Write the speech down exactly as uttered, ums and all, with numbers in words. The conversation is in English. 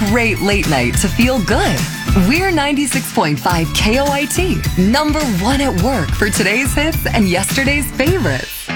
great late night to feel good. We're ninety-six point five K O I T, number one at work for today's hits and yesterday's favorites.